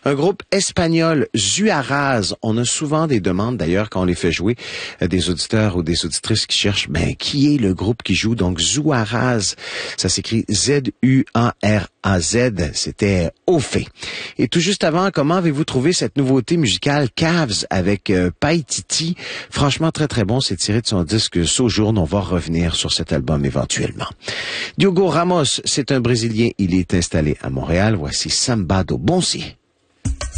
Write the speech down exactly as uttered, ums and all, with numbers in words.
Un groupe espagnol, Zuaraz. On a souvent des demandes, d'ailleurs, quand on les fait jouer, euh, des auditeurs ou des auditrices qui cherchent, ben, qui est le groupe qui joue? Donc, Zuaraz, ça s'écrit Z U A R A Z. C'était au fait. Et tout juste avant, comment avez-vous trouvé cette nouveauté musicale Cavs avec euh, Paititi? Franchement, très, très bon. C'est tiré de son disque Sojourn. On va revenir sur cet album éventuellement. Diogo Ramos, c'est un Brésilien. Il est installé à Montréal. Voici Samba do Bonsi.